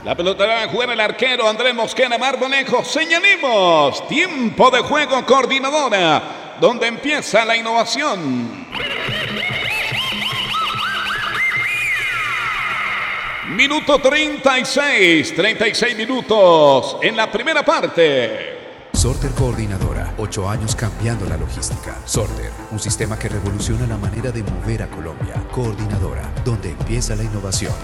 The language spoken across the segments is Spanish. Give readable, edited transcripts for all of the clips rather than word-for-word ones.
La pelota la va a jugar el arquero Andrés Mosquera Marmolejo. Señalemos tiempo de juego, coordinadora, donde empieza la innovación. Minuto 36 minutos en la primera parte. Sorter Coordinadora, 8 años cambiando la logística. Sorter, un sistema que revoluciona la manera de mover a Colombia. Coordinadora, donde empieza la innovación.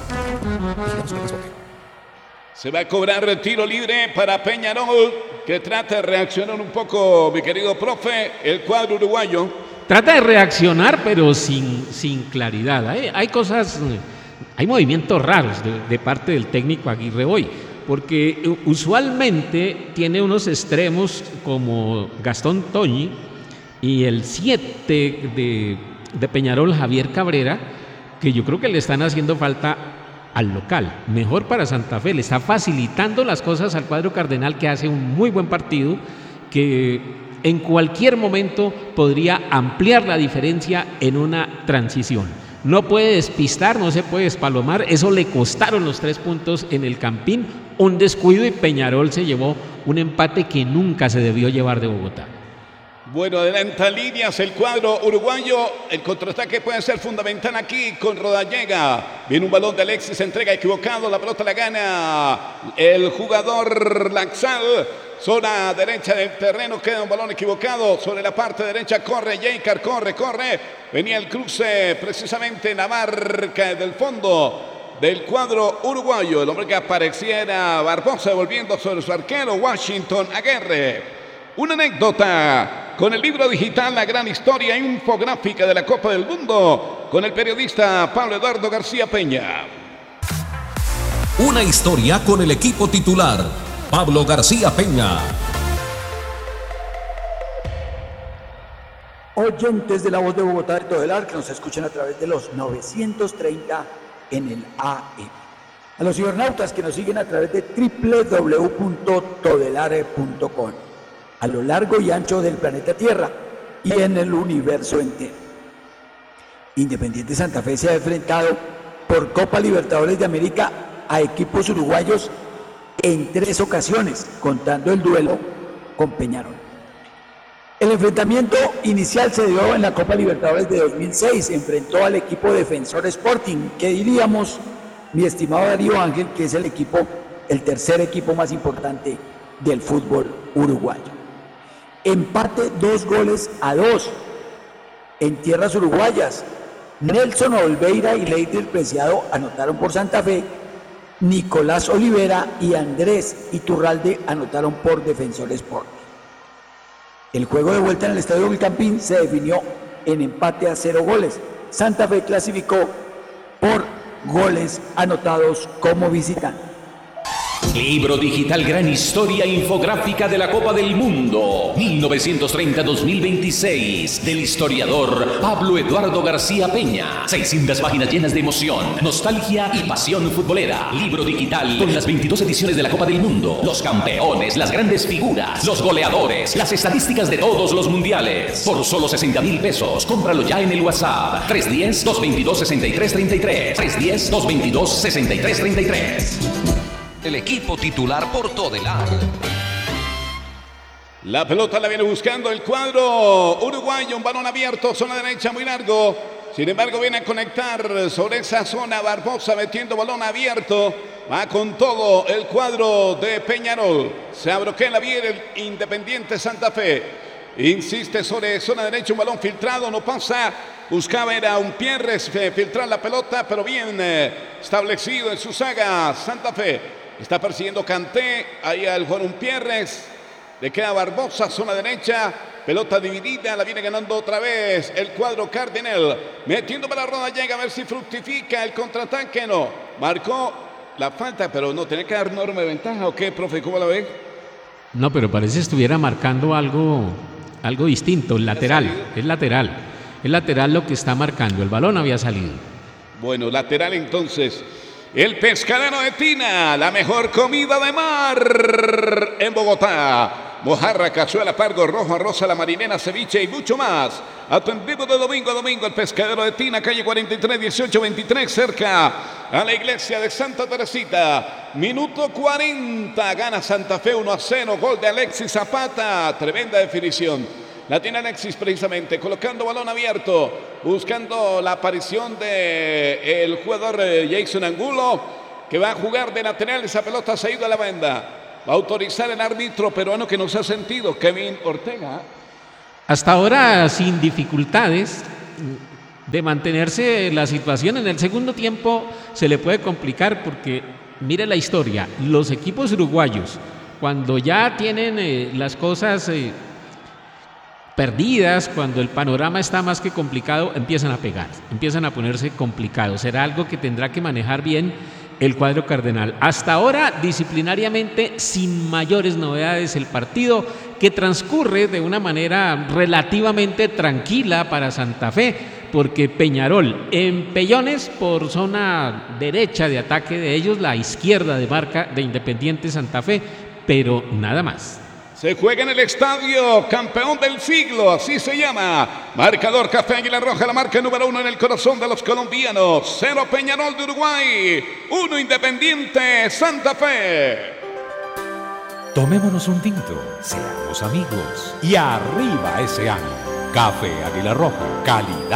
Se va a cobrar tiro libre para Peñarol, que trata de reaccionar un poco, mi querido profe, el cuadro uruguayo. Trata de reaccionar, pero sin claridad. Hay movimientos raros de parte del técnico Aguirre hoy, porque usualmente tiene unos extremos como Gastón Toñi y el 7 de Peñarol, Javier Cabrera, que yo creo que le están haciendo falta al local. Mejor para Santa Fe, le está facilitando las cosas al cuadro cardenal, que hace un muy buen partido, que en cualquier momento podría ampliar la diferencia en una transición. No puede despistar, no se puede despalomar. Eso le costaron los 3 puntos en el Campín. Un descuido y Peñarol se llevó un empate que nunca se debió llevar de Bogotá. Bueno, adelanta líneas el cuadro uruguayo. El contraataque puede ser fundamental aquí con Rodallega. Viene un balón de Alexis, entrega equivocado. La pelota la gana el jugador Laxal. Zona derecha del terreno, queda un balón equivocado. Sobre la parte derecha corre Yeikar, corre. Venía el cruce precisamente en la marca del fondo del cuadro uruguayo. El hombre que apareciera Barbosa volviendo sobre su arquero Washington Aguirre. Una anécdota con el libro digital La Gran Historia Infográfica de la Copa del Mundo con el periodista Pablo Eduardo García Peña. Una historia con el equipo titular Pablo García Peña. Oyentes de La Voz de Bogotá de Todelar, que nos escuchan a través de los 930 en el AM. A los cibernautas que nos siguen a través de www.todelar.com. A lo largo y ancho del planeta Tierra y en el universo entero. Independiente Santa Fe se ha enfrentado por Copa Libertadores de América a equipos uruguayos en 3 ocasiones, contando el duelo con Peñarol. El enfrentamiento inicial se dio en la Copa Libertadores de 2006, enfrentó al equipo Defensor Sporting, que diríamos, mi estimado Darío Ángel, que es el tercer equipo más importante del fútbol uruguayo. Empate 2-2 en tierras uruguayas. Nelson Olveira y Leider Preciado anotaron por Santa Fe. Nicolás Olivera y Andrés Iturralde anotaron por Defensor Sporting. El juego de vuelta en el Estadio del Campín se definió en empate a 0 goles. Santa Fe clasificó por goles anotados como visitante. Libro digital Gran Historia Infográfica de la Copa del Mundo 1930-2026 del historiador Pablo Eduardo García Peña. 600 páginas llenas de emoción, nostalgia y pasión futbolera. Libro digital con las 22 ediciones de la Copa del Mundo, los campeones, las grandes figuras, los goleadores, las estadísticas de todos los mundiales. Por solo 60,000 pesos, cómpralo ya en el WhatsApp 310-222-6333. 310-222-6333. El equipo titular por Todelar. La pelota la viene buscando el cuadro uruguayo, un balón abierto, zona derecha muy largo. Sin embargo, viene a conectar sobre esa zona Barbosa metiendo balón abierto. Va con todo el cuadro de Peñarol. Se abroquela bien el Independiente Santa Fe. Insiste sobre zona derecha, un balón filtrado, no pasa. Buscaba era un Pierres filtrar la pelota, pero bien establecido en su saga Santa Fe. Está persiguiendo Kanté, ahí al Juan Pierres, le queda Barbosa, zona derecha, pelota dividida, la viene ganando otra vez el cuadro Cardinal, metiendo para la Rodallega, a ver si fructifica el contraataque, no, marcó la falta, pero no, tiene que dar enorme ventaja, ¿o qué, profe, cómo la ve? No, pero parece que estuviera marcando algo distinto, el lateral, es lateral lo que está marcando, el balón había salido. Bueno, lateral entonces. El Pescadero de Tina, la mejor comida de mar en Bogotá. mojarra, cazuela, pargo, rojo, arroz a la marinera, ceviche y mucho más. Atendido de domingo a domingo, el Pescadero de Tina, calle 43, 1823, cerca a la iglesia de Santa Teresita. Minuto 40, gana Santa Fe 1-0, gol de Alexis Zapata, tremenda definición. La tiene Alexis precisamente, colocando balón abierto, buscando la aparición de el jugador Jason Angulo, que va a jugar de lateral. Esa pelota se ha ido a la banda. Va a autorizar el árbitro peruano que nos ha sentido, Kevin Ortega. Hasta ahora sin dificultades de mantenerse la situación. En el segundo tiempo se le puede complicar porque mire la historia, los equipos uruguayos cuando ya tienen las cosas perdidas, cuando el panorama está más que complicado, empiezan a pegar, empiezan a ponerse complicados. Será algo que tendrá que manejar bien el cuadro cardenal. Hasta ahora, disciplinariamente, sin mayores novedades, el partido que transcurre de una manera relativamente tranquila para Santa Fe, porque Peñarol en Pellones por zona derecha de ataque de ellos, la izquierda de marca de Independiente Santa Fe, pero nada más. Se juega en el estadio campeón del siglo, así se llama. Marcador Café Águila Roja, la marca número 1 en el corazón de los colombianos. 0 Peñarol de Uruguay, 1 Independiente Santa Fe. Tomémonos un tinto, seamos amigos y arriba ese ánimo. Café Águila Roja, calidad.